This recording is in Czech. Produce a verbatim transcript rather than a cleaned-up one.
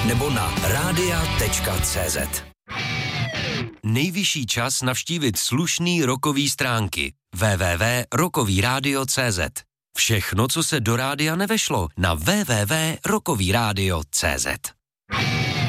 nebo na radia tečka cé zet. Nejvyšší čas navštívit slušný rockový stránky w w w tečka rockový rádio tečka cé zet. Všechno, co se do rádia nevešlo, na w w w tečka rockový rádio tečka cé zet.